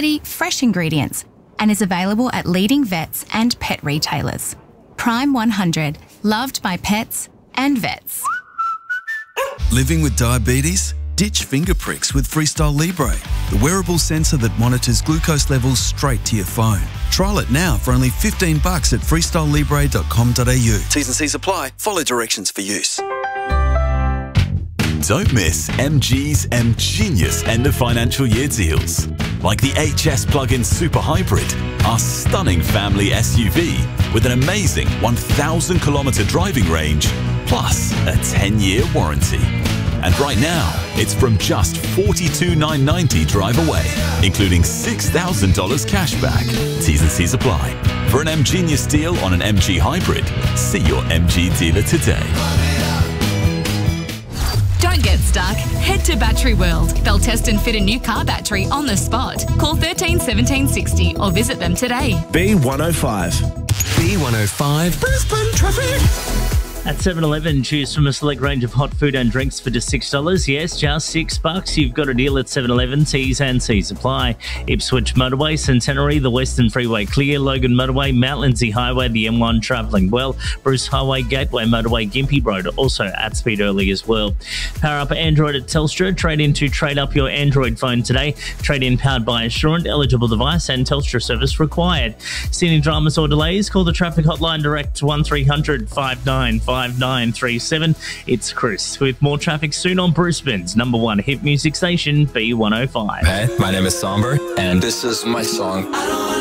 quality, fresh ingredients and is available at leading vets and pet retailers. Prime 100, loved by pets and vets. Living with diabetes? Ditch finger pricks with Freestyle Libre, the wearable sensor that monitors glucose levels straight to your phone. Trial it now for only $15 at freestylelibre.com.au. T's and C's apply. Follow directions for use. Don't miss MG's M-Genius end of financial year deals. Like the HS Plug-in Super Hybrid, our stunning family SUV with an amazing 1,000-kilometre driving range, plus a 10-year warranty. And right now, it's from just $42,990 drive away, including $6,000 cash back. T's and C's apply. For an M-Genius deal on an MG Hybrid, see your MG dealer today. Don't get stuck. Head to Battery World. They'll test and fit a new car battery on the spot. Call 13 17 60 or visit them today. B105. B105 Brisbane traffic. At 7-Eleven, choose from a select range of hot food and drinks for just $6. Yes, just $6. You've got a deal at 7-Eleven. T's and C's apply. Ipswich Motorway, Centenary, the Western Freeway clear, Logan Motorway, Mount Lindsay Highway, the M1 travelling well, Bruce Highway, Gateway Motorway, Gympie Road, also at speed early as well. Power up Android at Telstra. Trade in to trade up your Android phone today. Trade in powered by Assurant, eligible device and Telstra service required. See any dramas or delays? Call the traffic hotline direct 1300 595 5937. It's Chris with more traffic soon on Brisbane's #1 hit music station, B105. Hey, my name is Somber, and this is my song.